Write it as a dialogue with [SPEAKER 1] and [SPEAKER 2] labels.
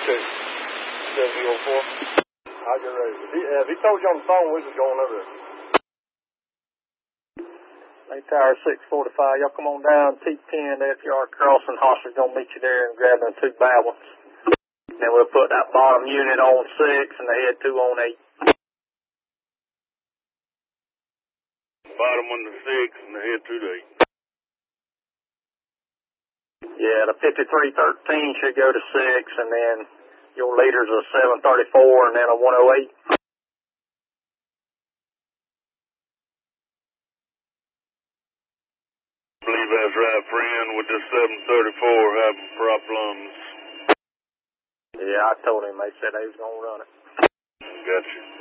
[SPEAKER 1] Okay. 7004. I'll get ready. If he told you on the phone, we was going over there. Lake Tower 645. Y'all come on down T10 to FDR Crossing. Hosser's going to meet you there and grab them 2 bad ones. Then we'll put that bottom unit on 6 and the head 2 on 8.
[SPEAKER 2] Bottom on the 6 and the head 2 to 8.
[SPEAKER 1] Yeah, the 5313 should go to 6, and then your leader's a 734 and then a 108.
[SPEAKER 2] I believe that's right, friend, with the 734 having problems.
[SPEAKER 1] Yeah, I told him. They said they was going to run it.
[SPEAKER 2] Gotcha.